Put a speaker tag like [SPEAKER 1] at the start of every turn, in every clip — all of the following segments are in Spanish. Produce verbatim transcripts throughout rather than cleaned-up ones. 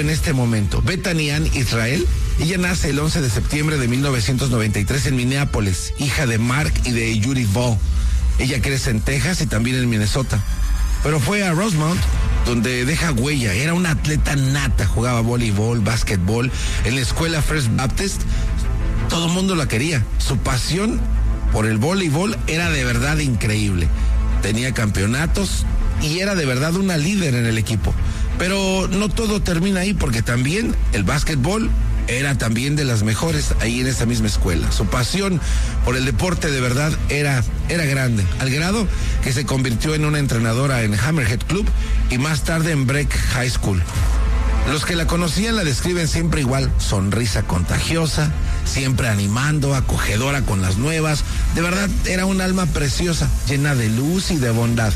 [SPEAKER 1] en este momento. Bethany Ann Israel, ella nace el once de septiembre de mil novecientos noventa y tres en Minneapolis, hija de Mark y de Judy Ball. Ella crece en Texas y también en Minnesota, pero fue a Rosemount donde deja huella. Era una atleta nata, jugaba voleibol, básquetbol. En la escuela First Baptist todo el mundo la quería. Su pasión por el voleibol era de verdad increíble. Tenía campeonatos y era de verdad una líder en el equipo. Pero no todo termina ahí, porque también el básquetbol era también de las mejores ahí en esa misma escuela. Su pasión por el deporte de verdad era, era grande, al grado que se convirtió en una entrenadora en Hammerhead Club y más tarde en Breck High School. Los que la conocían la describen siempre igual: sonrisa contagiosa, siempre animando, acogedora con las nuevas. De verdad era un alma preciosa, llena de luz y de bondad.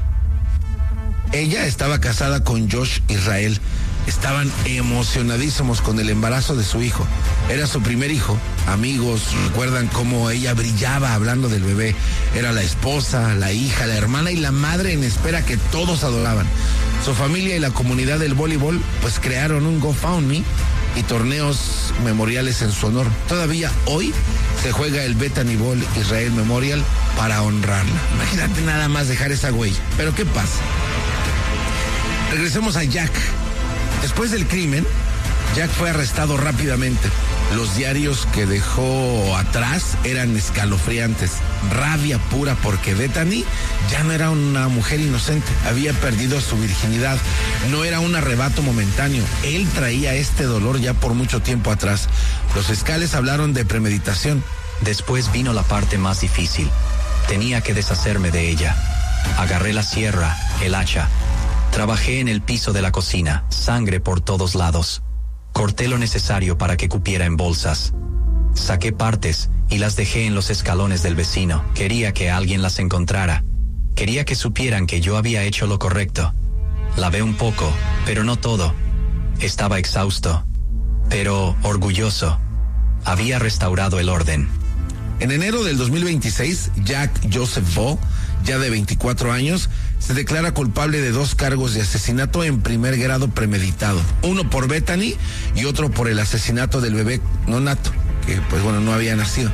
[SPEAKER 1] Ella estaba casada con Josh Israel. Estaban emocionadísimos con el embarazo de su hijo. Era su primer hijo. Amigos recuerdan cómo ella brillaba hablando del bebé. Era la esposa, la hija, la hermana y la madre en espera que todos adoraban. Su familia y la comunidad del voleibol pues crearon un GoFundMe y torneos memoriales en su honor. Todavía hoy se juega el Bethany Ball Israel Memorial para honrarla. Imagínate nada más dejar esa huella. Pero ¿qué pasa? Regresemos a Jack. Después del crimen, Jack fue arrestado rápidamente. Los diarios que dejó atrás eran escalofriantes. Rabia pura porque Bethany ya no era una mujer inocente. Había perdido su virginidad. No era un arrebato momentáneo. Él traía este dolor ya por mucho tiempo atrás. Los fiscales hablaron de premeditación.
[SPEAKER 2] Después vino la parte más difícil. Tenía que deshacerme de ella. Agarré la sierra, el hacha. Trabajé en el piso de la cocina, sangre por todos lados. Corté lo necesario para que cupiera en bolsas. Saqué partes y las dejé en los escalones del vecino. Quería que alguien las encontrara. Quería que supieran que yo había hecho lo correcto. Lavé un poco, pero no todo. Estaba exhausto, pero orgulloso. Había restaurado el orden.
[SPEAKER 1] En enero del dos mil veintiséis, Jack Joseph Ball, ya de veinticuatro años, se declara culpable de dos cargos de asesinato en primer grado premeditado. Uno por Bethany y otro por el asesinato del bebé no nato, que pues bueno, no había nacido.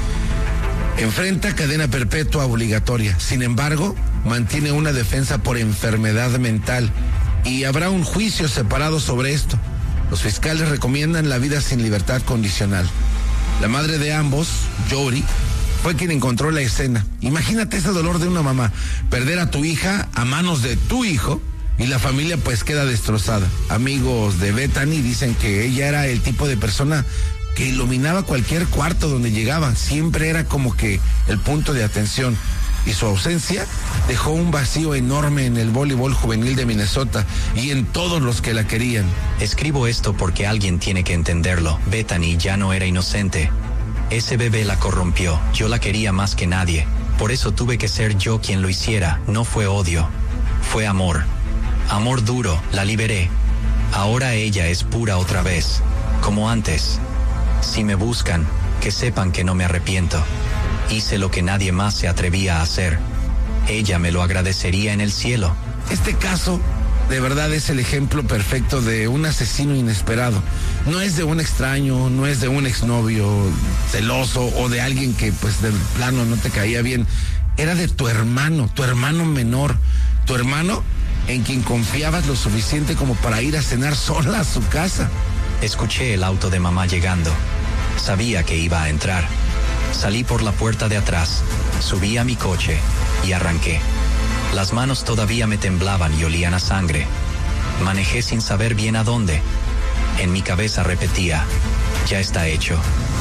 [SPEAKER 1] Enfrenta cadena perpetua obligatoria. Sin embargo, mantiene una defensa por enfermedad mental y habrá un juicio separado sobre esto. Los fiscales recomiendan la vida sin libertad condicional. La madre de ambos, Jody, fue quien encontró la escena. Imagínate ese dolor de una mamá, perder a tu hija a manos de tu hijo, y la familia pues queda destrozada. Amigos de Bethany dicen que ella era el tipo de persona que iluminaba cualquier cuarto donde llegaba. Siempre era como que el punto de atención, y su ausencia dejó un vacío enorme en el voleibol juvenil de Minnesota y en todos los que la querían.
[SPEAKER 2] Escribo esto porque alguien tiene que entenderlo. Bethany ya no era inocente. Ese bebé la corrompió. Yo la quería más que nadie. Por eso tuve que ser yo quien lo hiciera. No fue odio, fue amor. Amor duro. La liberé. Ahora ella es pura otra vez, como antes. Si me buscan, que sepan que no me arrepiento. Hice lo que nadie más se atrevía a hacer. Ella me lo agradecería en el cielo.
[SPEAKER 1] Este caso de verdad es el ejemplo perfecto de un asesino inesperado. No es de un extraño, no es de un exnovio celoso o de alguien que pues de plano no te caía bien. Era de tu hermano, tu hermano menor, tu hermano en quien confiabas lo suficiente como para ir a cenar sola a su casa.
[SPEAKER 2] Escuché el auto de mamá llegando. Sabía que iba a entrar. Salí por la puerta de atrás, subí a mi coche y arranqué. Las manos todavía me temblaban y olían a sangre. Manejé sin saber bien a dónde. En mi cabeza repetía: ya está hecho,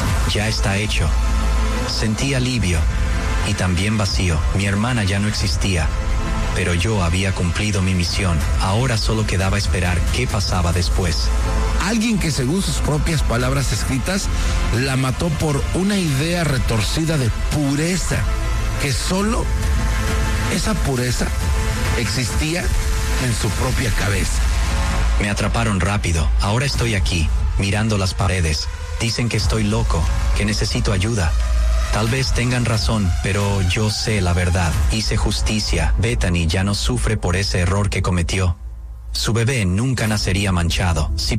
[SPEAKER 2] ya está hecho. Sentí alivio y también vacío. Mi hermana ya no existía, pero yo había cumplido mi misión. Ahora solo quedaba esperar qué pasaba después.
[SPEAKER 1] Alguien que, según sus propias palabras escritas, la mató por una idea retorcida de pureza, que solo esa pureza existía en su propia cabeza.
[SPEAKER 2] Me atraparon rápido. Ahora estoy aquí, mirando las paredes. Dicen que estoy loco, que necesito ayuda. Tal vez tengan razón, pero yo sé la verdad. Hice justicia. Bethany ya no sufre por ese error que cometió. Su bebé nunca nacería manchado. Si